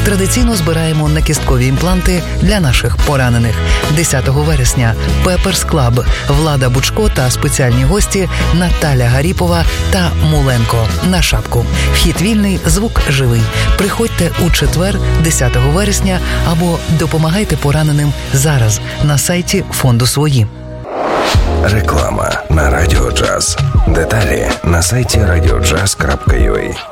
Традиційно збираємо накісткові імпланти для наших поранених. 10 вересня Пеперс Клаб, Влада Бучко та спеціальні гості Наталя Гаріпова та Муленко на шапку. Вхід вільний, звук живий. Приходьте у четвер, 10 вересня, або допомагайте пораненим зараз на сайті фонду «Свої». Реклама на Радіо Джаз. Деталі на сайті radiojazz.ua.